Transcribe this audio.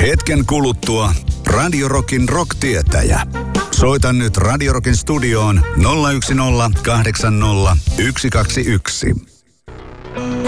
Hetken kuluttua Radio Rockin rock-tietäjä. Soita nyt Radio Rockin studioon 010 80 121.